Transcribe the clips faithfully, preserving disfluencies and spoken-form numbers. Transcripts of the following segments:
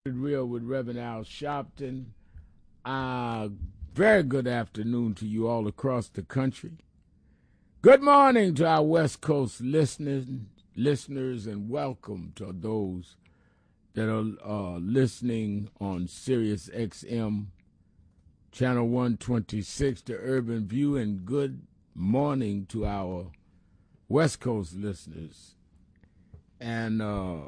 Real with Reverend Al Sharpton. Uh, very good afternoon to you all across the country. Good morning to our West Coast listeners, listeners, and welcome to those that are uh, listening on Sirius X M Channel one twenty-six to Urban View, and good morning to our West Coast listeners. And uh,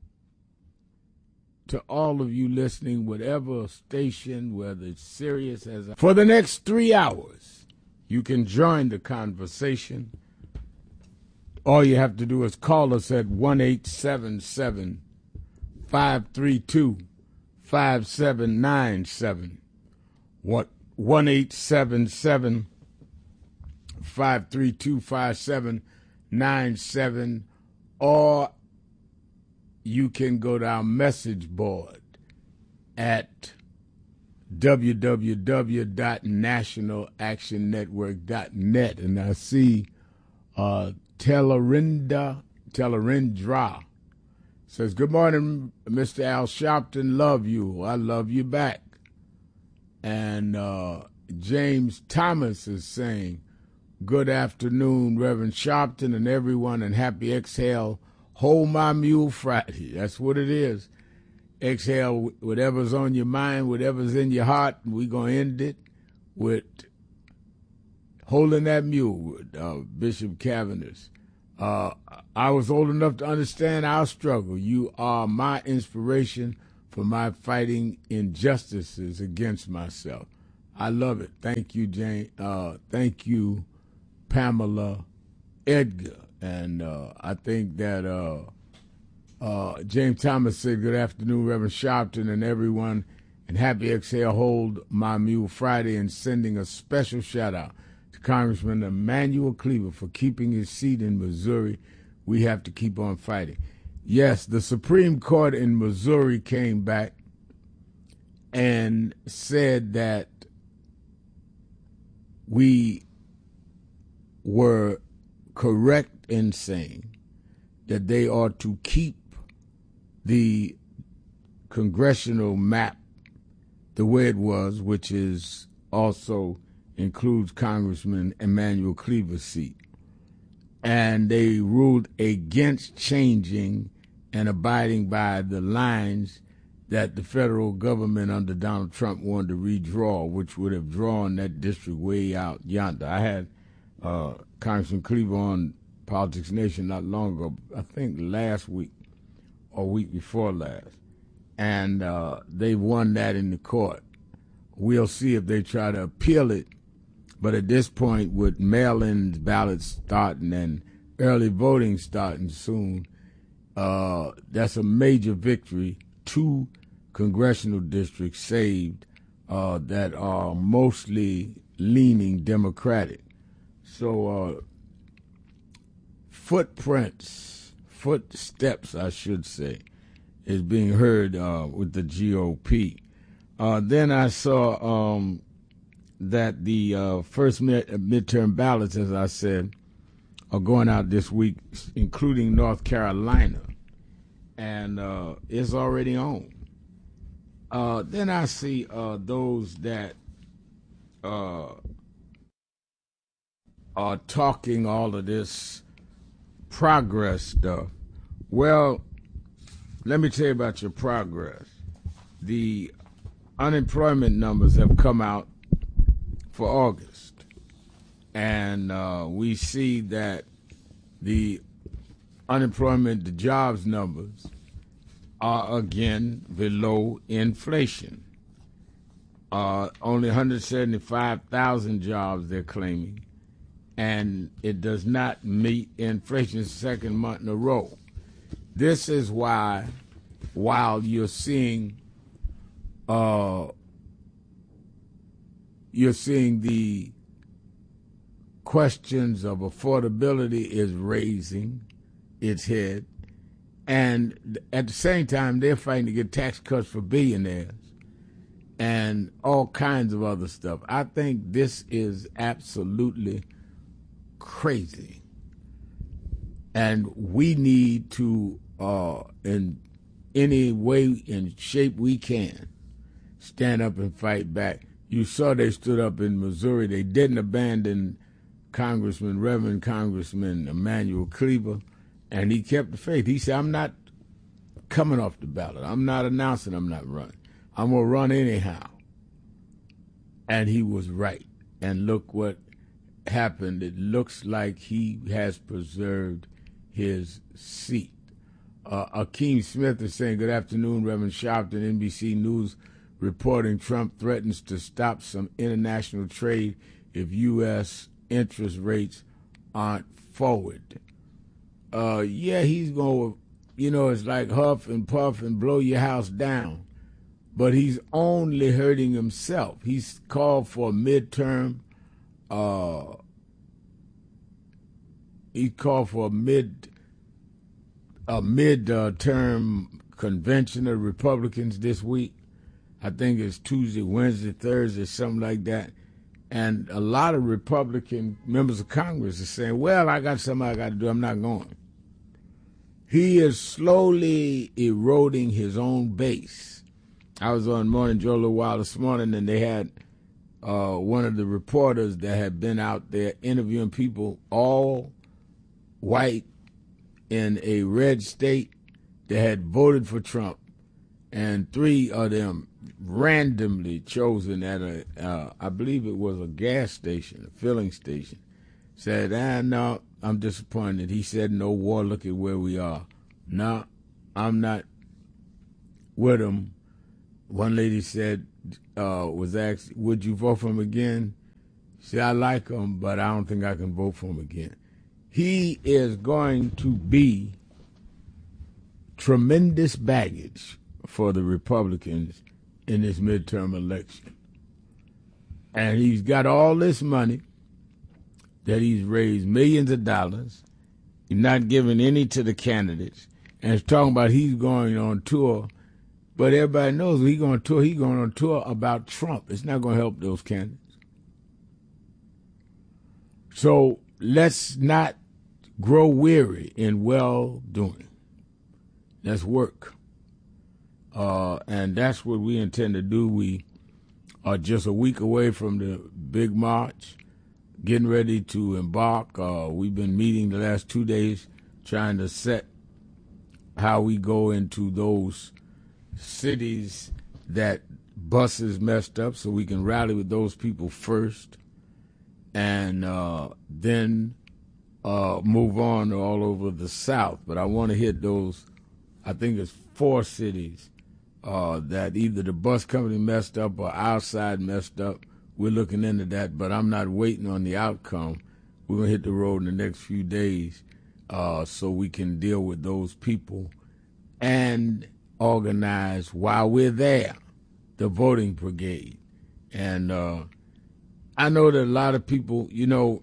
to all of you listening, whatever station, whether it's Sirius, as a, for the next three hours, you can join the conversation. All you have to do is call us at one eight seven seven, five three two, five seven nine seven. What one eight seven seven, five three two, five seven nine seven, or you can go to our message board at w w w dot national action network dot net. And I see uh, Telerinda, Telerindra says, good morning, Mister Al Sharpton. Love you. I love you back. And uh, James Thomas is saying, good afternoon, Reverend Sharpton and everyone, and happy Exhale Hold My Mule Friday. That's what it is. Exhale whatever's on your mind, whatever's in your heart. We're going to end it with Holding That Mule, uh, Bishop Cavendish. Uh, I was old enough to understand our struggle. You are my inspiration for my fighting injustices against myself. I love it. Thank you, Jane. Uh, thank you, Pamela Edgar. And uh, I think that uh, uh, James Thomas said, good afternoon, Reverend Sharpton and everyone, and happy Exhale Hold My Mule Friday, and sending a special shout out to Congressman Emanuel Cleaver for keeping his seat in Missouri. We have to keep on fighting. Yes, the Supreme Court in Missouri came back and said that we were correct in saying that they ought to keep the congressional map the way it was, which is also includes Congressman Emanuel Cleaver's seat. And they ruled against changing and abiding by the lines that the federal government under Donald Trump wanted to redraw, which would have drawn that district way out yonder. I had uh, Congressman Cleaver on Politics Nation not long ago, I think last week or week before last, and uh, they won that in the court. We'll see if they try to appeal it, but at this point, with mail-in ballots starting and early voting starting soon, uh, that's a major victory. Two congressional districts saved uh, that are mostly leaning Democratic. So uh, footprints, footsteps, I should say, is being heard uh, with the G O P. Uh, then I saw um, that the uh, first mid- midterm ballots, as I said, are going out this week, including North Carolina, and uh, it's already on. Uh, then I see uh, those that uh, are talking all of this progress stuff. Well, let me tell you about your progress. The unemployment numbers have come out for August, and uh, we see that the unemployment, the jobs numbers are again below inflation. Uh, only one hundred seventy-five thousand jobs they're claiming, and it does not meet inflation's second month in a row. This is why, while you're seeing, uh, you're seeing the questions of affordability is raising its head, and at the same time, they're fighting to get tax cuts for billionaires and all kinds of other stuff. I think this is absolutely crazy. And we need to uh, in, any way and shape we can, stand up and fight back. You saw they stood up in Missouri. They didn't abandon Congressman, Reverend Congressman Emanuel Cleaver, and he kept the faith. He said, I'm not coming off the ballot. I'm not announcing I'm not running. I'm going to run anyhow. And he was right. And look what happened. It looks like he has preserved his seat. Uh, Akeem Smith is saying, good afternoon, Reverend Sharpton, N B C News, reporting Trump threatens to stop some international trade if U S interest rates aren't forward. Uh, yeah, he's going to, you know, it's like huff and puff and blow your house down. But he's only hurting himself. He's called for a midterm, uh, he called for a mid, a mid-term convention of Republicans this week. I think it's Tuesday, Wednesday, Thursday, something like that. And a lot of Republican members of Congress are saying, well, I got something I got to do. I'm not going. He is slowly eroding his own base. I was on Morning Joe a little while this morning, and they had uh, one of the reporters that had been out there interviewing people, all white in a red state, that had voted for Trump, and three of them randomly chosen at a, uh, I believe it was a gas station, a filling station, said, ah, no, I'm disappointed. He said, no war, look at where we are. No, I'm not with him. One lady said, uh, was asked, would you vote for him again? She said, I like him, but I don't think I can vote for him again. He is going to be tremendous baggage for the Republicans in this midterm election. And he's got all this money that he's raised, millions of dollars. He's not giving any to the candidates. And it's talking about he's going on tour. But everybody knows when he's going on tour, he's going on tour about Trump. It's not going to help those candidates. So let's not grow weary in well-doing. Let's work. Uh, and that's what we intend to do. We are just a week away from the big march, getting ready to embark. Uh, we've been meeting the last two days trying to set how we go into those cities that buses messed up so we can rally with those people first and uh, then uh, move on all over the South. But I want to hit those, I think it's four cities uh, that either the bus company messed up or our side messed up. We're looking into that, but I'm not waiting on the outcome. We're going to hit the road in the next few days uh, so we can deal with those people and organize while we're there the voting brigade. And uh, I know that a lot of people, you know,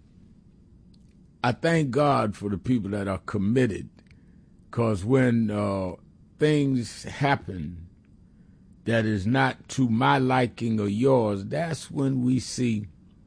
I thank God for the people that are committed, because when uh, things happen that is not to my liking or yours, that's when we see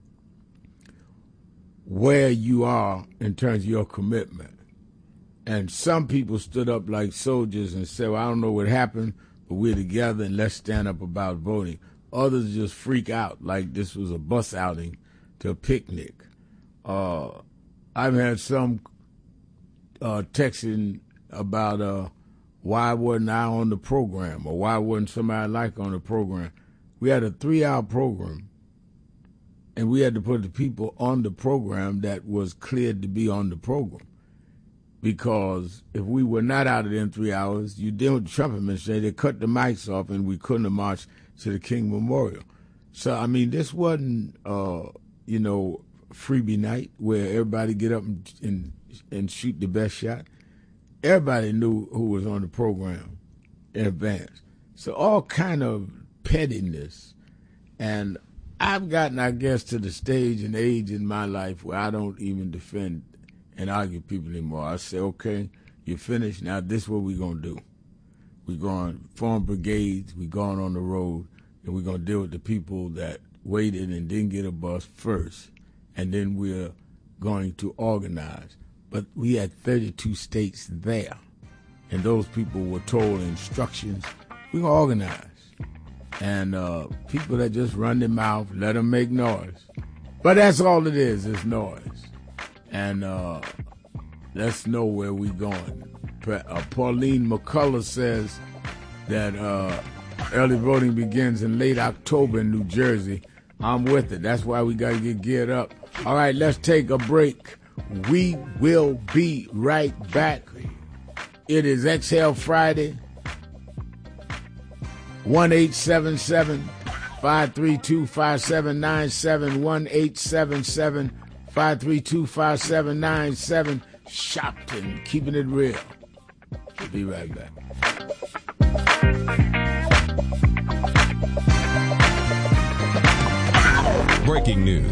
where you are in terms of your commitment. And some people stood up like soldiers and said, well, I don't know what happened, but we're together and let's stand up about voting. Others just freak out like this was a bus outing to a picnic. Uh, I've had some uh, texting about uh, why wasn't I on the program, or why wasn't somebody I like on the program. We had a three-hour program, and we had to put the people on the program that was cleared to be on the program. Because if we were not out of there in three hours, you deal with the Trump administration, they cut the mics off and we couldn't have marched to the King Memorial. So, I mean, this wasn't, uh, you know, freebie night where everybody get up and, and and shoot the best shot. Everybody knew who was on the program in advance. So all kind of pettiness. And I've gotten, I guess, to the stage and age in my life where I don't even defend and argue people anymore. I say, okay, you're finished. Now this is what we're going to do. We're going to form brigades. We're going on the road, and we're going to deal with the people that waited and didn't get a bus first. And then we're going to organize. But we had thirty-two states there. and those people were told instructions, we can organize. And uh, people that just run their mouth, let them make noise. But that's all it is, is noise. And uh, let's know where we're going. Uh, Pauline McCullough says that uh, early voting begins in late October in New Jersey. I'm with it. That's why we got to get geared up. All right, let's take a break. We will be right back. It is Exhale Friday. one eight seven seven, five three two, five seven nine seven, one eight seven seven, five three two, five seven nine seven. Shopton, keeping it real. We'll be right back. Breaking news.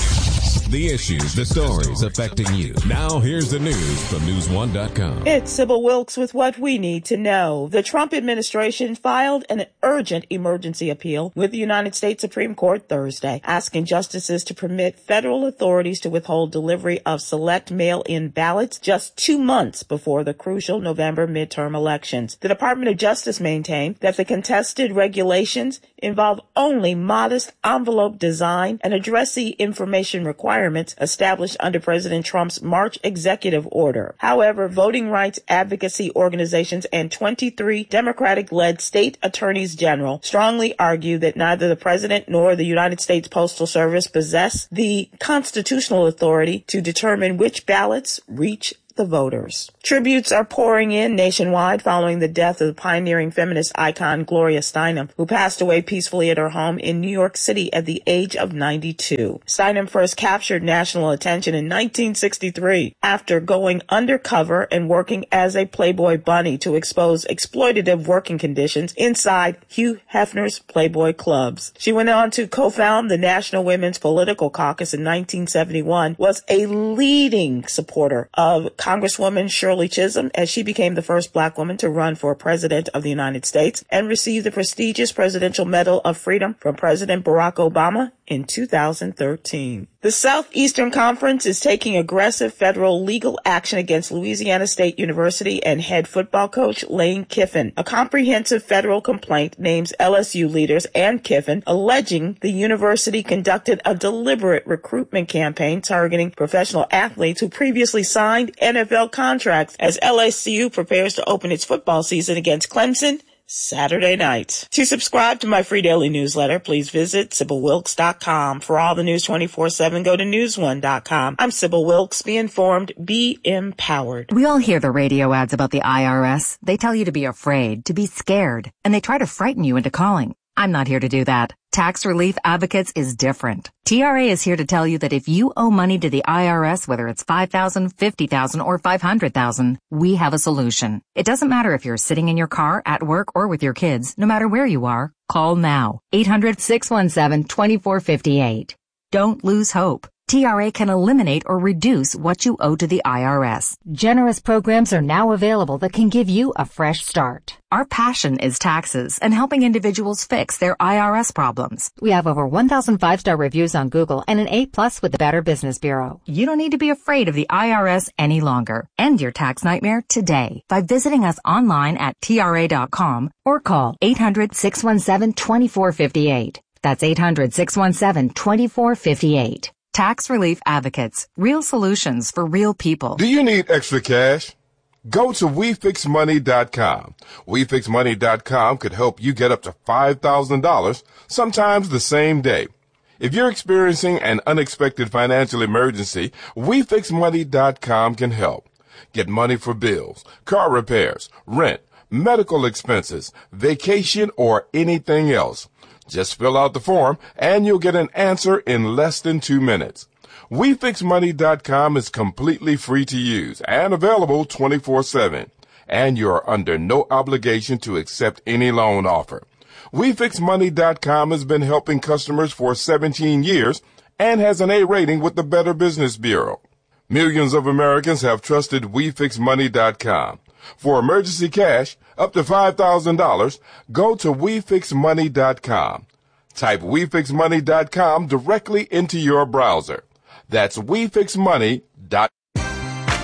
The issues, the stories affecting you. Now here's the news from news one dot com. It's Sybil Wilkes with what we need to know. The Trump administration filed an urgent emergency appeal with the United States Supreme Court Thursday, asking justices to permit federal authorities to withhold delivery of select mail-in ballots just two months before the crucial November midterm elections. The Department of Justice maintained that the contested regulations involve only modest envelope design and address the information requirements established under President Trump's March executive order. However, voting rights advocacy organizations and twenty-three Democratic-led state attorneys general strongly argue that neither the president nor the United States Postal Service possess the constitutional authority to determine which ballots reach the voters. Tributes are pouring in nationwide following the death of the pioneering feminist icon Gloria Steinem, who passed away peacefully at her home in New York City at the age of ninety-two. Steinem first captured national attention in nineteen sixty-three after going undercover and working as a Playboy bunny to expose exploitative working conditions inside Hugh Hefner's Playboy clubs. She went on to co-found the National Women's Political Caucus in nineteen seventy-one, was a leading supporter of Congresswoman Shirley Chisholm as she became the first black woman to run for president of the United States and received the prestigious Presidential Medal of Freedom from President Barack Obama in two thousand thirteen. The Southeastern Conference is taking aggressive federal legal action against Louisiana State University and head football coach Lane Kiffin. A comprehensive federal complaint names L S U leaders and Kiffin, alleging the university conducted a deliberate recruitment campaign targeting professional athletes who previously signed N F L contracts as L S U prepares to open its football season against Clemson Saturday night. To subscribe to my free daily newsletter, please visit Sybil Wilkes dot com. For all the news twenty-four seven, go to news one dot com. I'm Sybil Wilkes. Be informed, be empowered. We all hear the radio ads about the I R S. They tell you to be afraid, to be scared, and they try to frighten you into calling. I'm not here to do that. Tax Relief Advocates is different. T R A is here to tell you that if you owe money to the I R S, whether it's five thousand dollars, fifty thousand dollars, or five hundred thousand dollars, we have a solution. It doesn't matter if you're sitting in your car, at work, or with your kids. No matter where you are, call now. eight hundred, six one seven, two four five eight. Don't lose hope. T R A can eliminate or reduce what you owe to the I R S. Generous programs are now available that can give you a fresh start. Our passion is taxes and helping individuals fix their I R S problems. We have over one thousand five-star reviews on Google and an A plus with the Better Business Bureau. You don't need to be afraid of the I R S any longer. End your tax nightmare today by visiting us online at T R A dot com or call eight hundred, six one seven, two four five eight. That's eight hundred, six one seven, two four five eight. Tax Relief Advocates. Real solutions for real people. Do you need extra cash? Go to we fix money dot com. we fix money dot com could help you get up to five thousand dollars, sometimes the same day. If you're experiencing an unexpected financial emergency, we fix money dot com can help. Get money for bills, car repairs, rent, medical expenses, vacation, or anything else. Just fill out the form and you'll get an answer in less than two minutes. we fix money dot com is completely free to use and available twenty-four seven. And you're under no obligation to accept any loan offer. we fix money dot com has been helping customers for seventeen years and has an A rating with the Better Business Bureau. Millions of Americans have trusted we fix money dot com. For emergency cash, up to five thousand dollars, go to we fix money dot com. Type we fix money dot com directly into your browser. That's we fix money dot com.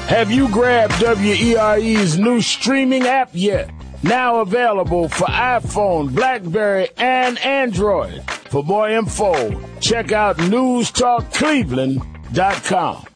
Have you grabbed W E R E's new streaming app yet? Now available for iPhone, BlackBerry, and Android. For more info, check out news talk cleveland dot com.